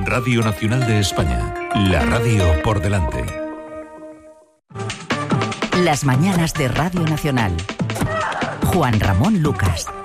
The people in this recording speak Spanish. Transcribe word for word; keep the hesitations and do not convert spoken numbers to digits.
Radio Nacional de España, la radio por delante. Las mañanas de Radio Nacional. Juan Ramón Lucas.